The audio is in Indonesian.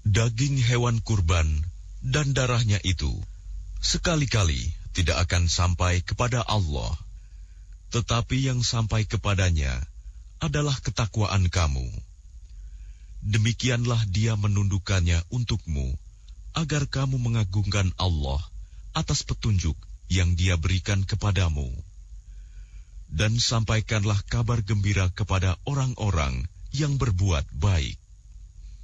Daging hewan kurban dan darahnya itu sekali-kali tidak akan sampai kepada Allah, tetapi yang sampai kepadanya adalah ketakwaan kamu. Demikianlah Dia menundukkannya untukmu, agar kamu mengagungkan Allah atas petunjuk yang Dia berikan kepadamu. Dan sampaikanlah kabar gembira kepada orang-orang yang berbuat baik.